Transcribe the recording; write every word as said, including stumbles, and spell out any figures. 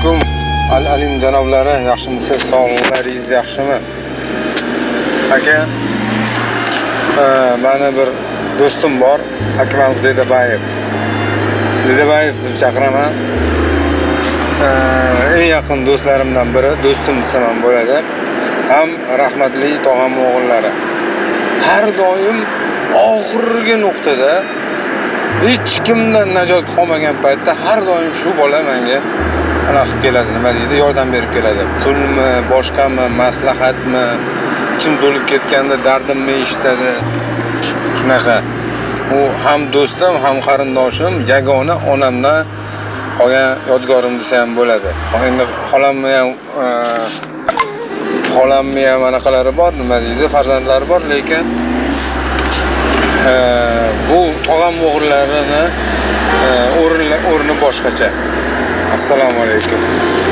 alaykum. Al-alim janoblari, yaxshimisiz? Sog'liqlaringiz yaxshimi? Aka, meni bir do'stim bor, Akmal Dedabayev. Dedabayev deb chaqiraman. Eng yaqin do'stlarimdan biri, do'stim desam ham bo'ladi. Ham rahmatli tog'am o'g'illari. Har doim oxirgi nuqtada hech kimdan najot qolmagan paytda har doim shu bola menga ana qilib keladi, nima deydi, yordam berib keladi. Pulmi, boshqami, maslahatmi, ichim to'lib ketganda dardimni eshitadi. Shunaqa. U ham do'stim, ham qarindoshim, yagona onamdan qolgan yodgorim desa ham bo'ladi. Endi xolamni ham xolamni ham anaqalari bor, nima deydi, farzandlari bor, lekin bu tog'am o'g'illarini o'rni boshqacha. Assalomu alaykum.